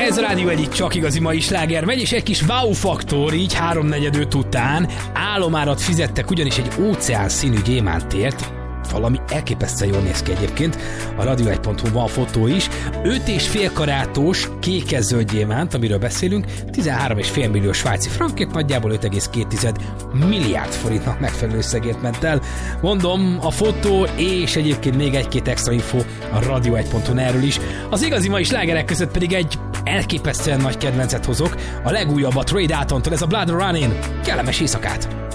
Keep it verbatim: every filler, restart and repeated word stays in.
Ez a Rádió egyik csak igazi mai sláger megy, és egy kis wow faktor, így háromnegyed öt után álomárat fizettek, ugyanis egy óceán színű gyémántért. Valami elképesztően jól néz ki egyébként. A radio egy pont hu van a fotó is. öt és fél karátos kékes-zöld gyémánt, amiről beszélünk, tizenhárom és fél millió svájci frankért, nagyjából öt egész két milliárd forintnak megfelelő összegért ment el. Mondom, a fotó és egyébként még egy-két extra info a radio egy pont hu erről is. Az igazi mai slágerek között pedig egy elképesztően nagy kedvencet hozok, a legújabbat Ray Daltontól, ez a Blood Running. Kellemes éjszakát!